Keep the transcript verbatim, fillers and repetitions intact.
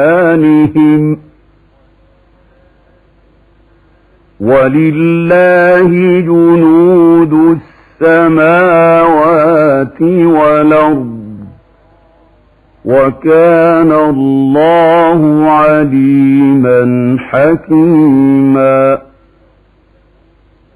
بأيمانهم ولله جنود السماوات والأرض وكان الله عليما حكيما.